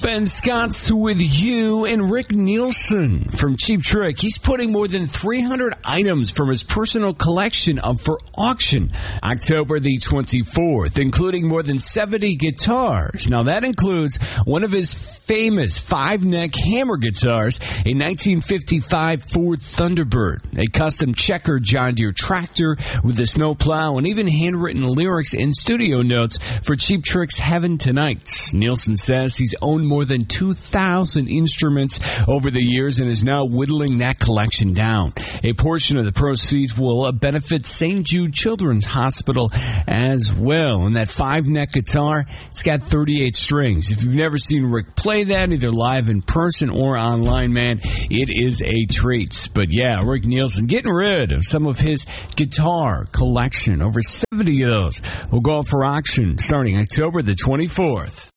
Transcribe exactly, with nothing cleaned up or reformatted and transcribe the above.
Ben Scott's with you and Rick Nielsen from Cheap Trick. He's putting more than three hundred items from his personal collection up for auction October the twenty-fourth, including more than seventy guitars. Now, that includes one of his famous five-neck hammer guitars, a nineteen fifty-five Ford Thunderbird, a custom checker John Deere tractor with a snowplow, and even handwritten lyrics and studio notes for Cheap Trick's Heaven Tonight. Nielsen says he's owned more than two thousand instruments over the years and is now whittling that collection down. A portion of the proceeds will benefit Saint Jude Children's Hospital as well. And that five-neck guitar, it's got thirty-eight strings. If you've never seen Rick play that, either live in person or online, man, it is a treat. But yeah, Rick Nielsen getting rid of some of his guitar collection. Over seventy of those will go up for auction starting October the twenty-fourth.